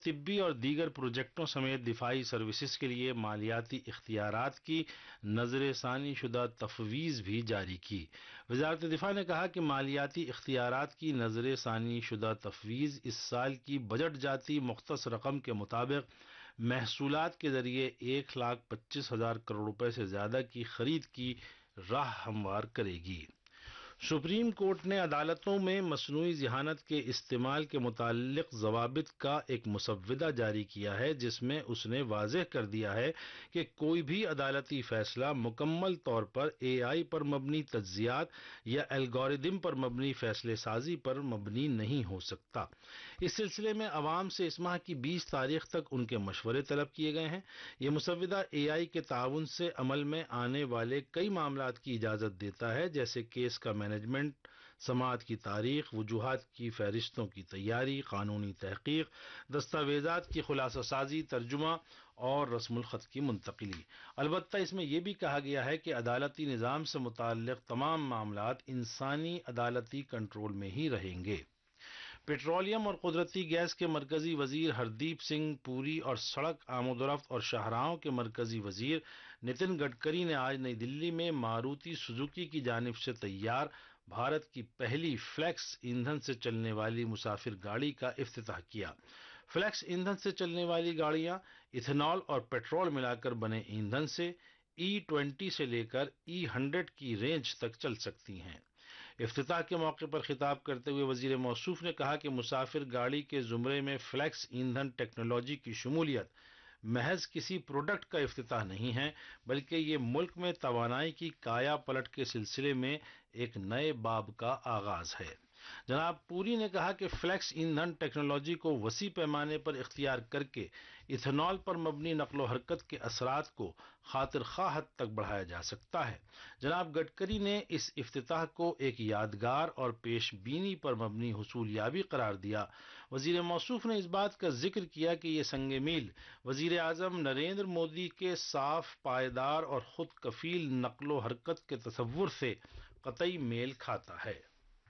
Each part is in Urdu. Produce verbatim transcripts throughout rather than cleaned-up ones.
طبی اور دیگر پروجیکٹوں سمیت دفاعی سروسز کے لیے مالیاتی اختیارات کی نظر ثانی شدہ تفویض بھی جاری کی۔ وزارت دفاع نے کہا کہ مالیاتی اختیارات کی نظر ثانی شدہ تفویض اس سال کی بجٹ جاتی مختص رقم کے مطابق محصولات کے ذریعے ایک لاکھ پچیس ہزار کروڑ روپے سے زیادہ کی خرید کی راہ ہموار کرے گی۔ سپریم کورٹ نے عدالتوں میں مصنوعی ذہانت کے استعمال کے متعلق ضوابط کا ایک مسودہ جاری کیا ہے، جس میں اس نے واضح کر دیا ہے کہ کوئی بھی عدالتی فیصلہ مکمل طور پر اے آئی پر مبنی تجزیات یا الگوریدم پر مبنی فیصلے سازی پر مبنی نہیں ہو سکتا۔ اس سلسلے میں عوام سے اس ماہ کی بیس تاریخ تک ان کے مشورے طلب کیے گئے ہیں۔ یہ مسودہ اے آئی کے تعاون سے عمل میں آنے والے کئی معاملات کی اجازت دیتا ہے، جیسے کیس کا مینجمنٹ، سماعت کی تاریخ، وجوہات کی فہرستوں کی تیاری، قانونی تحقیق، دستاویزات کی خلاصہ سازی، ترجمہ اور رسم الخط کی منتقلی۔ البتہ اس میں یہ بھی کہا گیا ہے کہ عدالتی نظام سے متعلق تمام معاملات انسانی عدالتی کنٹرول میں ہی رہیں گے۔ پیٹرولیم اور قدرتی گیس کے مرکزی وزیر ہردیپ سنگھ پوری اور سڑک آمد و رفت اور شاہراہوں کے مرکزی وزیر نتن گڈکری نے آج نئی دلی میں ماروتی سزوکی کی جانب سے تیار بھارت کی پہلی فلیکس ایندھن سے چلنے والی مسافر گاڑی کا افتتاح کیا۔ فلیکس ایندھن سے چلنے والی گاڑیاں ایتھنال اور پیٹرول ملا کر بنے ایندھن سے ای ٹوینٹی سے لے کر ای ہنڈریڈ کی رینج تک چل سکتی ہیں۔ افتتاح کے موقع پر خطاب کرتے ہوئے وزیر موصوف نے کہا کہ مسافر گاڑی کے زمرے میں فلیکس ایندھن ٹیکنالوجی کی شمولیت محض کسی پروڈکٹ کا افتتاح نہیں ہے، بلکہ یہ ملک میں توانائی کی کایا پلٹ کے سلسلے میں ایک نئے باب کا آغاز ہے۔ جناب پوری نے کہا کہ فلیکس ایندھن ٹیکنالوجی کو وسیع پیمانے پر اختیار کر کے ایتھنال پر مبنی نقل و حرکت کے اثرات کو خاطر خواہ حد تک بڑھایا جا سکتا ہے۔ جناب گڈکری نے اس افتتاح کو ایک یادگار اور پیش بینی پر مبنی حصول یابی قرار دیا۔ وزیر موصوف نے اس بات کا ذکر کیا کہ یہ سنگ میل وزیر اعظم نریندر مودی کے صاف، پائیدار اور خود کفیل نقل و حرکت کے تصور سے قطعی میل کھاتا ہے۔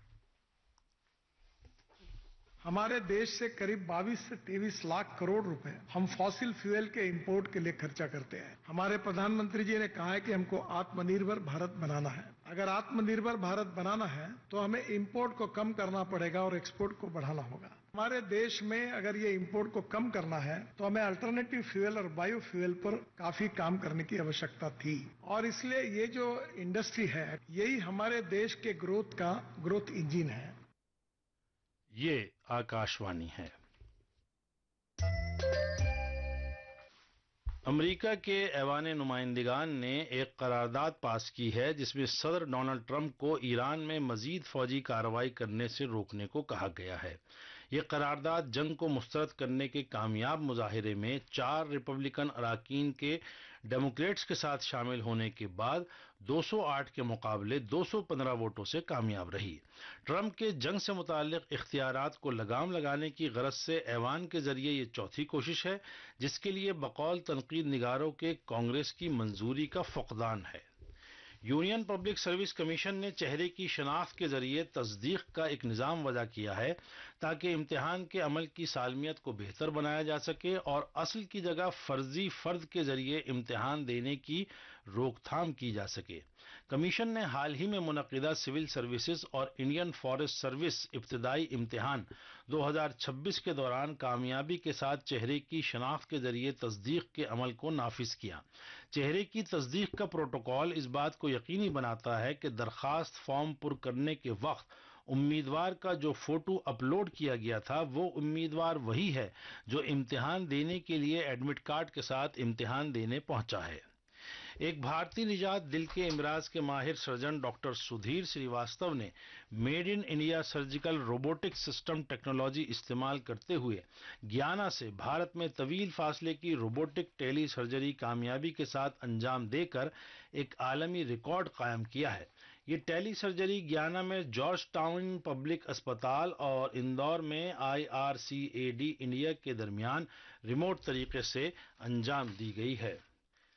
ہمارے دیش سے قریب بائیس سے تیئیس لاکھ کروڑ روپے ہم فاسل فیول کے امپورٹ کے لیے خرچہ کرتے ہیں۔ ہمارے پردھان منتری جی نے کہا ہے کہ ہم کو آتم نربھر بھارت بنانا ہے۔ اگر آتم نربھر بھارت بنانا ہے تو ہمیں امپورٹ کو کم کرنا پڑے گا اور ایکسپورٹ کو بڑھانا ہوگا۔ ہمارے دیش میں اگر یہ امپورٹ کو کم کرنا ہے تو ہمیں الٹرنیٹو فیول اور بایو فیول پر کافی کام کرنے کی آوشکتا تھی، اور اس لیے یہ جو انڈسٹری ہے یہی ہمارے دیش کے گروتھ کا گروتھ انجن ہے۔ یہ آکاشوانی ہے۔ امریکہ کے ایوان نمائندگان نے ایک قرارداد پاس کی ہے جس میں صدر ڈونلڈ ٹرمپ کو ایران میں مزید فوجی کارروائی کرنے سے روکنے کو کہا گیا ہے۔ یہ قرارداد جنگ کو مسترد کرنے کے کامیاب مظاہرے میں چار ریپبلکن اراکین کے ڈیموکریٹس کے ساتھ شامل ہونے کے بعد دو سو آٹھ کے مقابلے دو سو پندرہ ووٹوں سے کامیاب رہی۔ ٹرمپ کے جنگ سے متعلق اختیارات کو لگام لگانے کی غرض سے ایوان کے ذریعے یہ چوتھی کوشش ہے جس کے لیے بقول تنقید نگاروں کے کانگریس کی منظوری کا فقدان ہے۔ یونین پبلک سروس کمیشن نے چہرے کی شناخت کے ذریعے تصدیق کا ایک نظام وضع کیا ہے تاکہ امتحان کے عمل کی سالمیت کو بہتر بنایا جا سکے اور اصل کی جگہ فرضی فرد کے ذریعے امتحان دینے کی روک تھام کی جا سکے۔ کمیشن نے حال ہی میں منعقدہ سول سروسز اور انڈین فارسٹ سروس ابتدائی امتحان دو ہزار چھبیس کے دوران کامیابی کے ساتھ چہرے کی شناخت کے ذریعے تصدیق کے عمل کو نافذ کیا۔ چہرے کی تصدیق کا پروٹوکول اس بات کو یقینی بناتا ہے کہ درخواست فارم پر کرنے کے وقت امیدوار کا جو فوٹو اپلوڈ کیا گیا تھا وہ امیدوار وہی ہے جو امتحان دینے کے لیے ایڈمٹ کارڈ کے ساتھ امتحان دینے پہنچا ہے۔ ایک بھارتی نژاد دل کے امراض کے ماہر سرجن ڈاکٹر سدھیر سریواستو نے made in India surgical robotic system technology استعمال کرتے ہوئے گیانا سے بھارت میں طویل فاصلے کی روبوٹک ٹیلی سرجری کامیابی کے ساتھ انجام دے کر ایک عالمی ریکارڈ قائم کیا ہے۔ یہ ٹیلی سرجری گیانا میں جارج ٹاؤن پبلک اسپتال اور اندور میں I R C a D India کے درمیان ریموٹ طریقے سے انجام دی گئی ہے۔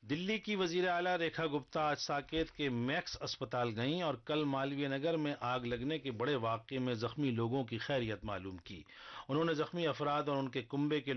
دلی کی وزیر اعلیٰ ریکھا گپتا آج ساکیت کے میکس اسپتال گئیں اور کل مالوی نگر میں آگ لگنے کے بڑے واقعے میں زخمی لوگوں کی خیریت معلوم کی۔ انہوں نے زخمی افراد اور ان کے کنبے کے